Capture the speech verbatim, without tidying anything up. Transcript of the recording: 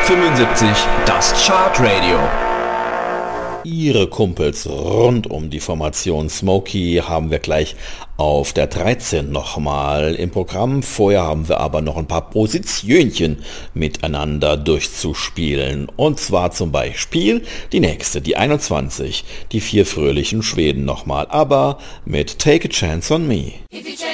fünfundsiebzig, das Chartradio. Ihre Kumpels rund um die Formation Smokey haben wir gleich auf der dreizehn nochmal im Programm. Vorher haben wir aber noch ein paar Positionchen miteinander durchzuspielen. Und zwar zum Beispiel die nächste, die einundzwanzig, die vier fröhlichen Schweden nochmal, aber mit Take a Chance on Me.